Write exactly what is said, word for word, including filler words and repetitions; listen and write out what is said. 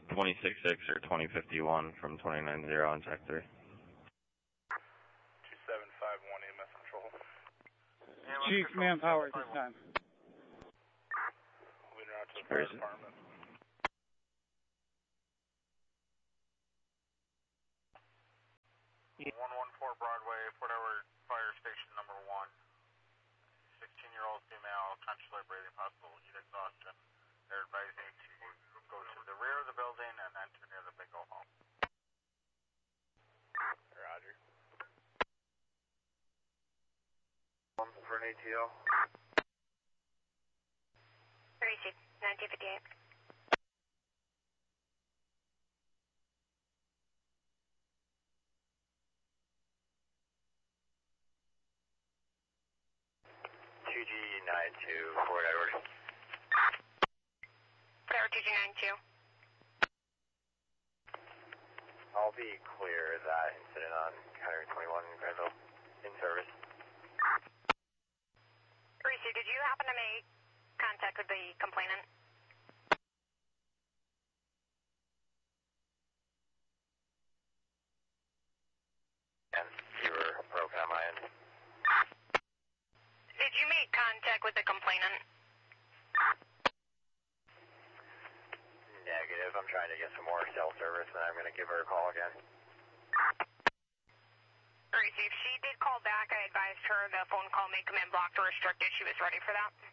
twenty-six six or twenty fifty-one from twenty-nine zero on check three. two seven five one A M S control. Chief manpower at this time. Leading out to the fire department. one one four Broadway, Port Edward Fire Station number one. sixteen-year-old female, consciously breathing, possible heat exhaustion. They're advising to go to the rear of the building and enter near the bingo hall. Roger. One for an A T O. Receive, nineteen fifty-eight. two G nine two, Fort Edward. Fort Edward two G nine two. I'll be clear that incident on County twenty-one Granville in service. Receive, did you happen to make contact with the complainant? And you were broken on my end. Did you make contact with the complainant? Negative. I'm trying to get some more cell service, and I'm going to give her a call again. Receive, she did call back. I advised her the phone call may come in blocked or restricted. She was ready for that.